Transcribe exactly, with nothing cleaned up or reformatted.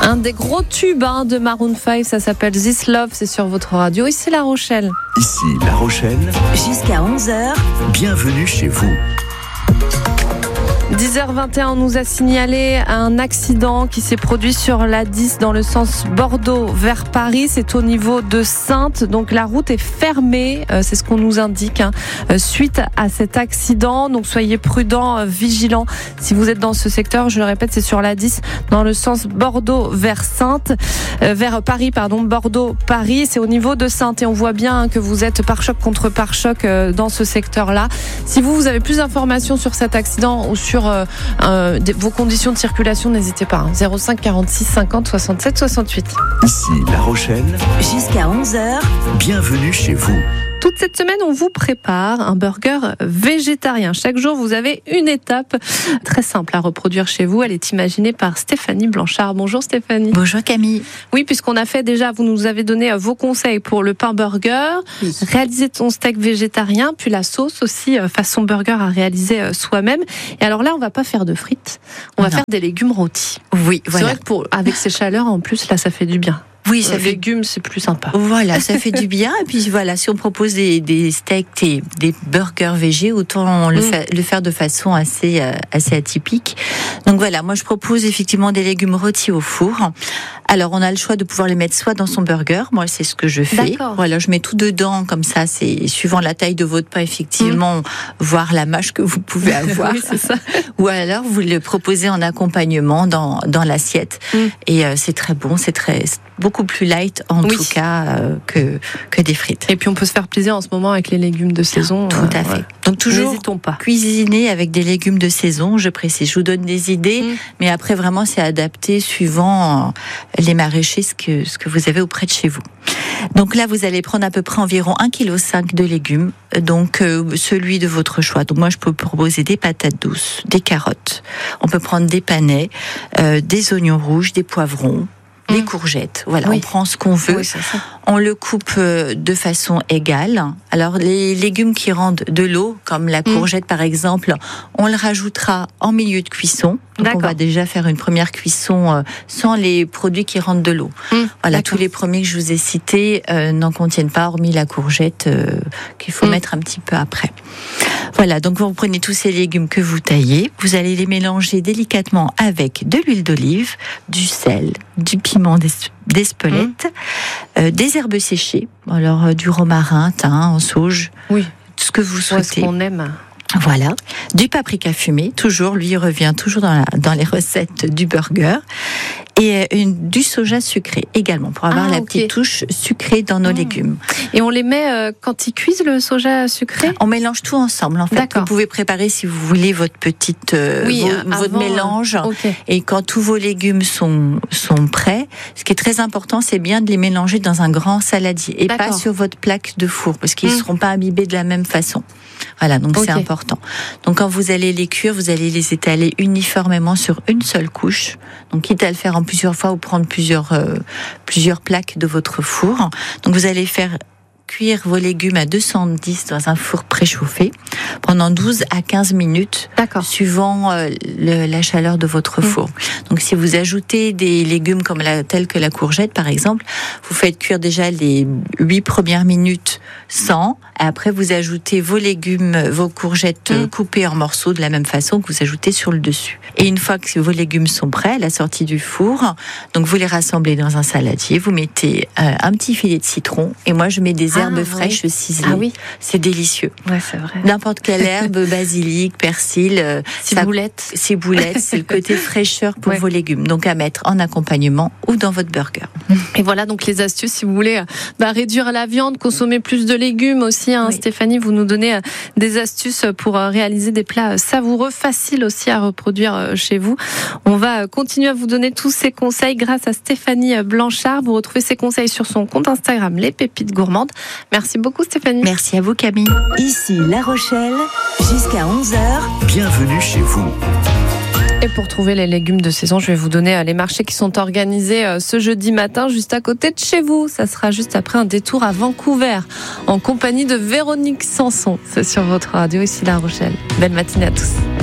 Un des gros tubes hein, de Maroon five, ça s'appelle This Love, c'est sur votre radio. Ici La Rochelle. Ici La Rochelle. Jusqu'à onze heures. Bienvenue chez vous. dix heures vingt et un, on nous a signalé un accident qui s'est produit sur l'A dix dans le sens Bordeaux vers Paris. C'est au niveau de Saintes. Donc la route est fermée, euh, c'est ce qu'on nous indique hein, euh, suite à cet accident. Donc soyez prudents, euh, vigilants si vous êtes dans ce secteur. Je le répète, c'est sur l'A dix dans le sens Bordeaux vers Saintes, euh, vers Paris, pardon, Bordeaux-Paris. C'est au niveau de Saintes et on voit bien hein, que vous êtes pare-choc contre pare-choc euh, dans ce secteur-là. Si vous, vous avez plus d'informations sur cet accident ou sur Euh, euh, vos conditions de circulation, n'hésitez pas. Hein. zéro cinq quarante-six cinquante soixante-sept soixante-huit. Ici La Rochelle. Jusqu'à onze heures. Bienvenue chez vous. Toute cette semaine, on vous prépare un burger végétarien. Chaque jour, vous avez une étape très simple à reproduire chez vous. Elle est imaginée par Stéphanie Blanchard. Bonjour Stéphanie. Bonjour Camille. Oui, puisqu'on a fait déjà, vous nous avez donné vos conseils pour le pain burger, oui. Réaliser ton steak végétarien, puis la sauce aussi façon burger à réaliser soi-même. Et alors là, on va pas faire de frites, on va non. faire des légumes rôtis. Oui, voilà. C'est vrai que pour, avec ces chaleurs, en plus, là, ça fait du bien. Oui, ça euh, fait légumes, c'est plus sympa. Voilà, ça fait du bien. Et puis voilà, si on propose des, des steaks et des burgers végés, autant le, mmh. fa- le faire de façon assez euh, assez atypique. Donc voilà, moi je propose effectivement des légumes rôtis au four. Alors on a le choix de pouvoir les mettre soit dans son burger. Moi c'est ce que je fais. D'accord. Voilà, je mets tout dedans comme ça. C'est suivant la taille de votre pain effectivement, mmh. voir la mâche que vous pouvez avoir. Oui, c'est ça. Ou alors vous le proposez en accompagnement dans dans l'assiette. Mmh. Et euh, c'est très bon, c'est très c'est beaucoup plus light en oui. tout cas euh, que que des frites. Et puis on peut se faire plaisir en ce moment avec les légumes de saison. Tout euh, à fait. Ouais. Donc toujours n'hésitons pas. Cuisiner avec des légumes de saison, je précise. Je vous donne des idées, mmh. mais après vraiment c'est adapté suivant les maraîchers, ce que ce que vous avez auprès de chez vous. Donc là vous allez prendre à peu près environ un virgule cinq kilos de légumes, donc euh, celui de votre choix. Donc moi je peux proposer des patates douces, des carottes. On peut prendre des panais, euh, des oignons rouges, des poivrons. Les courgettes, voilà, oui. on prend ce qu'on veut, oui, c'est ça. On le coupe de façon égale. Alors les légumes qui rendent de l'eau, comme la courgette mmh. par exemple, on le rajoutera en milieu de cuisson. Donc D'accord. on va déjà faire une première cuisson sans les produits qui rendent de l'eau. Mmh. Voilà, D'accord. tous les premiers que je vous ai cités euh, n'en contiennent pas, hormis la courgette euh, qu'il faut mmh. mettre un petit peu après. Voilà, donc vous prenez tous ces légumes que vous taillez, vous allez les mélanger délicatement avec de l'huile d'olive, du sel, du piment d'Espelette, mmh. euh, des herbes séchées, alors euh, du romarin, thym, en sauge, oui. ce que vous souhaitez. Ce qu'on aime. Voilà, du paprika fumé, toujours, lui revient toujours dans, la, dans les recettes du burger, et une, du soja sucré également, pour avoir ah, la okay. petite touche sucrée dans nos mmh. légumes. Et on les met euh, quand ils cuisent, le soja sucré ? On mélange tout ensemble, en fait. D'accord. Vous pouvez préparer, si vous voulez, votre petite, euh, oui, vos, avant, votre mélange. Okay. Et quand tous vos légumes sont, sont prêts, ce qui est très important, c'est bien de les mélanger dans un grand saladier et D'accord. pas sur votre plaque de four, parce qu'ils ne mmh. seront pas imbibés de la même façon. Voilà, donc okay. c'est important. Donc quand vous allez les cuire, vous allez les étaler uniformément sur une seule couche. Donc quitte à le faire en plusieurs fois ou prendre plusieurs euh, plusieurs plaques de votre four. Donc vous allez faire cuire vos légumes à deux cent dix dans un four préchauffé pendant douze à quinze minutes, D'accord. suivant euh, le, la chaleur de votre four. Mmh. Donc si vous ajoutez des légumes comme la, tels que la courgette par exemple, vous faites cuire déjà les huit premières minutes sans, et après vous ajoutez vos légumes, vos courgettes mmh. coupées en morceaux de la même façon que vous ajoutez sur le dessus. Et une fois que vos légumes sont prêts à la sortie du four, donc vous les rassemblez dans un saladier, vous mettez euh, un petit filet de citron, et moi je mets des herbes ah, fraîches oui. ciselées. Ah oui, c'est délicieux. Ouais, c'est vrai. N'importe quelle herbe, basilic, persil, euh, ciboulette. Ça, ciboulette, c'est le côté fraîcheur pour ouais. vos légumes. Donc à mettre en accompagnement ou dans votre burger. Et voilà donc les astuces si vous voulez bah, réduire la viande, consommer plus de légumes aussi. Hein, oui. Stéphanie, vous nous donnez des astuces pour réaliser des plats savoureux, faciles aussi à reproduire chez vous. On va continuer à vous donner tous ces conseils grâce à Stéphanie Blanchard. Vous retrouvez ces conseils sur son compte Instagram Les Pépites Gourmandes. Merci beaucoup Stéphanie. Merci à vous Camille. Ici La Rochelle, jusqu'à onze heures. Bienvenue chez vous. Et pour trouver les légumes de saison, je vais vous donner les marchés qui sont organisés ce jeudi matin, juste à côté de chez vous. Ça sera juste après un détour à Vancouver, en compagnie de Véronique Sanson. C'est sur votre radio, ici La Rochelle. Belle matinée à tous.